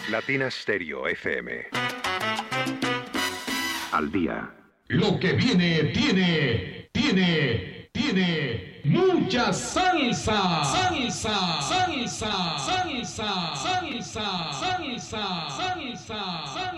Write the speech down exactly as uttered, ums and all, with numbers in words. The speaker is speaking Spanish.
Latina Stereo F M. Al día. Lo que viene tiene, tiene, tiene mucha salsa. Salsa, salsa, salsa, salsa, salsa, salsa, salsa.